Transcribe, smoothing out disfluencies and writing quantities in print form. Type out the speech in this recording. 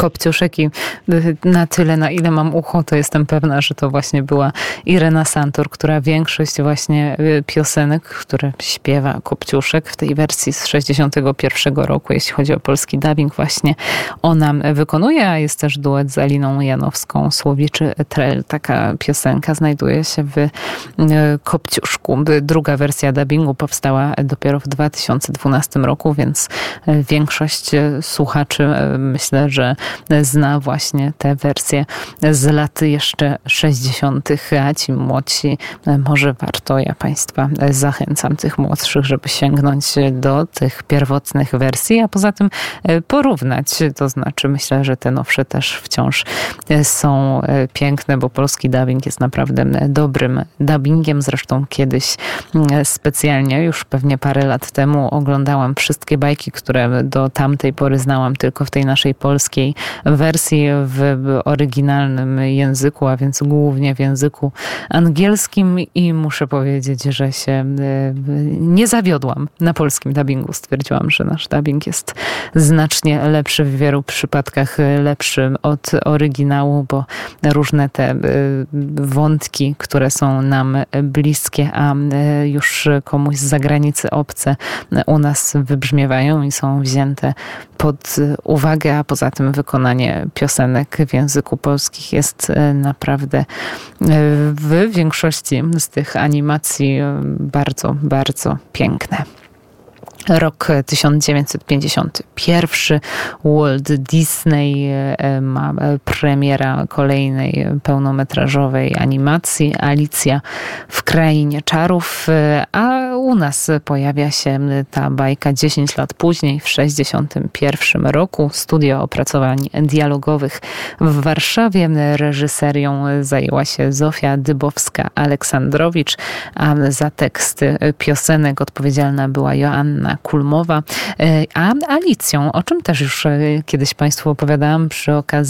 Kopciuszek i na tyle, na ile mam ucho, to jestem pewna, że to właśnie była Irena Santor, która większość właśnie piosenek, które śpiewa Kopciuszek w tej wersji z 61 roku, jeśli chodzi o polski dubbing, właśnie ona wykonuje, a jest też duet z Aliną Janowską, Słowiczy Trel. Taka piosenka znajduje się w Kopciuszku. Druga wersja dubbingu powstała dopiero w 2012 roku, więc większość słuchaczy myślę, że zna właśnie tę wersję z lat jeszcze 60., a ci młodsi może warto, ja Państwa zachęcam, tych młodszych, żeby sięgnąć do tych pierwotnych wersji, a poza tym porównać, to znaczy myślę, że te nowsze też wciąż są piękne, bo polski dubbing jest naprawdę dobrym dubbingiem. Zresztą kiedyś specjalnie, już pewnie parę lat temu, oglądałam wszystkie bajki, które do tamtej pory znałam tylko w tej naszej polskiej wersji w oryginalnym języku, a więc głównie w języku angielskim i muszę powiedzieć, że się nie zawiodłam na polskim dubbingu. Stwierdziłam, że nasz dubbing jest znacznie lepszy, w wielu przypadkach lepszy od oryginału, bo różne te wątki, które są nam bliskie, a już komuś z zagranicy obce, u nas wybrzmiewają i są wzięte pod uwagę, a poza tym wykonanie piosenek w języku polskim jest naprawdę w większości z tych animacji bardzo, bardzo piękne. Rok 1951. Walt Disney ma premiera kolejnej pełnometrażowej animacji Alicja w Krainie Czarów, a u nas pojawia się ta bajka 10 lat później, w 1961 roku. Studio Opracowań Dialogowych w Warszawie. Reżyserią zajęła się Zofia Dybowska-Aleksandrowicz, a za teksty piosenek odpowiedzialna była Joanna Kulmowa, a Alicją, o czym też już kiedyś Państwu opowiadałam przy okazji